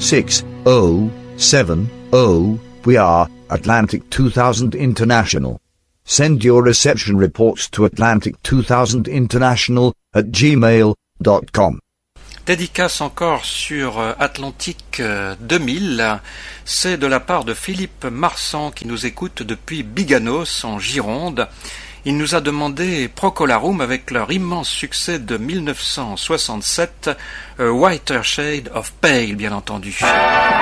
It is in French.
6070. We are Atlantic 2000 International. Send your reception reports to atlantic2000international@gmail.com. Dédicace encore sur Atlantique 2000, c'est de la part de Philippe Marsan qui nous écoute depuis Biganos en Gironde. Il nous a demandé Procolarum avec leur immense succès de 1967, A Whiter Shade of Pale bien entendu.